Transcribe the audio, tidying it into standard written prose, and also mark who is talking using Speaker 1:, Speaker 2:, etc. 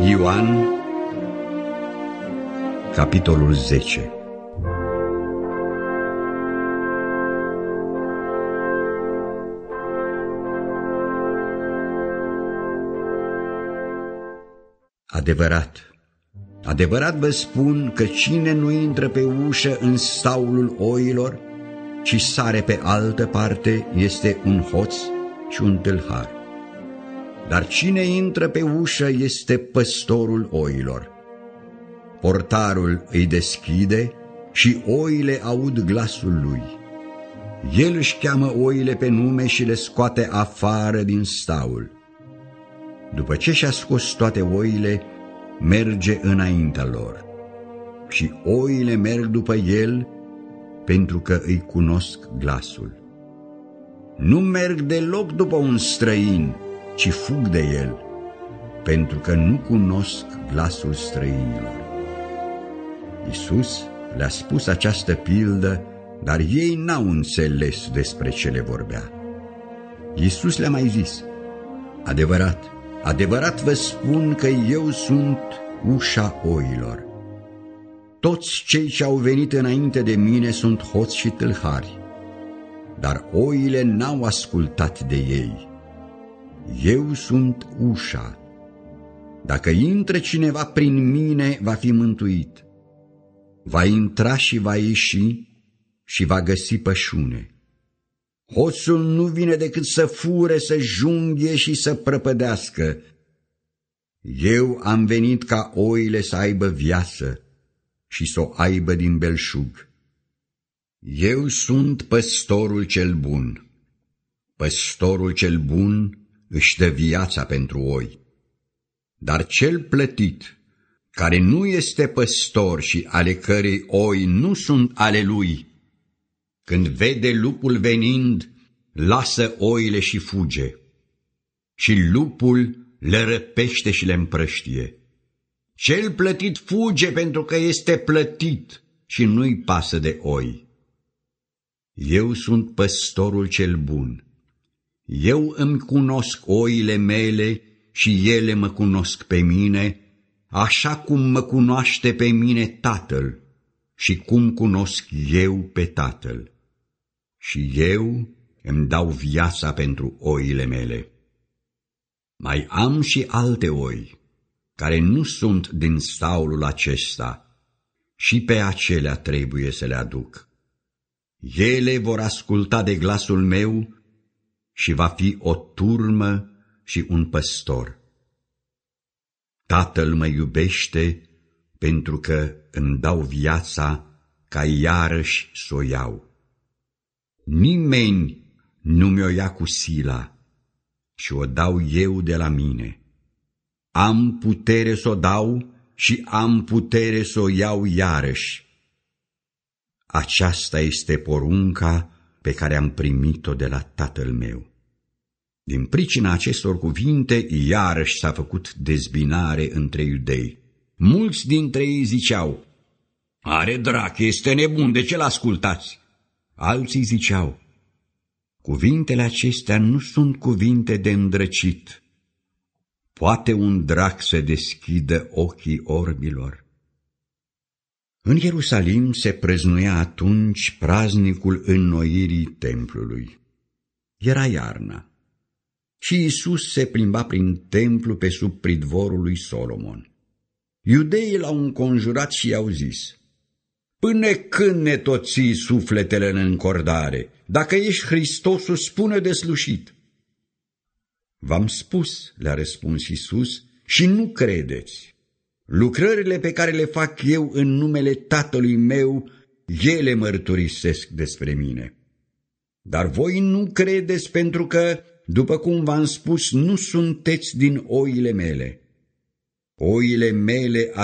Speaker 1: Ioan, capitolul 10. Adevărat, adevărat vă spun că cine nu intră pe ușă în staulul oilor, ci sare pe altă parte, este un hoț și un tâlhar. Dar cine intră pe ușă este păstorul oilor. Portarul îi deschide și oile aud glasul lui. El își cheamă oile pe nume și le scoate afară din staul. După ce și-a scos toate oile, merge înaintea lor. Și oile merg după el, pentru că îi cunosc glasul. Nu merg deloc după un străin, ci fug de el, pentru că nu cunosc glasul străinilor. Iisus le-a spus această pildă, dar ei n-au înțeles despre ce le vorbea. Iisus le-a mai zis: adevărat, adevărat vă spun că eu sunt ușa oilor. Toți cei ce au venit înainte de mine sunt hoți și tâlhari, dar oile n-au ascultat de ei. Eu sunt ușa. Dacă intră cineva prin mine, va fi mântuit. Va intra și va ieși și va găsi pășune. Hoțul nu vine decât să fure, să junghie și să prăpădească. Eu am venit ca oile să aibă viață și să o aibă din belșug. Eu sunt păstorul cel bun. Păstorul cel bun își dă viața pentru oi. Dar cel plătit, care nu este păstor și ale cărei oi nu sunt ale lui, când vede lupul venind, lasă oile și fuge. Și lupul le răpește și le împrăștie. Cel plătit fuge pentru că este plătit și nu-i pasă de oi. Eu sunt păstorul cel bun. Eu îmi cunosc oile mele și ele mă cunosc pe mine, așa cum mă cunoaște pe mine Tatăl și cum cunosc eu pe Tatăl. Și eu îmi dau viața pentru oile mele. Mai am și alte oi, care nu sunt din staulul acesta, și pe acelea trebuie să le aduc. Ele vor asculta de glasul meu și va fi o turmă și un păstor. Tatăl mă iubește pentru că îmi dau viața ca iarăși s o iau. Nimeni nu mi-o ia cu sila, și o dau eu de la mine. Am putere să o dau și am putere să o iau iarăși. Aceasta este porunca pe care am primit-o de la Tatăl meu. Din pricina acestor cuvinte, iarăși s-a făcut dezbinare între iudei. Mulți dintre ei ziceau: are drac, este nebun, de ce l-ascultați? Alții ziceau: cuvintele acestea nu sunt cuvinte de îndrăcit. Poate un drac să deschidă ochii orbilor? În Ierusalim se prăznuia atunci praznicul înnoirii templului. Era iarna și Iisus se plimba prin templu pe sub pridvorul lui Solomon. Iudeii l-au înconjurat și i-au zis: până când ne tot ții sufletele în încordare? Dacă ești Hristosul, spune deslușit. V-am spus, le-a răspuns Iisus, și nu credeți. Lucrările pe care le fac eu în numele Tatălui meu, ele mărturisesc despre mine. Dar voi nu credeți pentru că, după cum v-am spus, nu sunteți din oile mele. Oile mele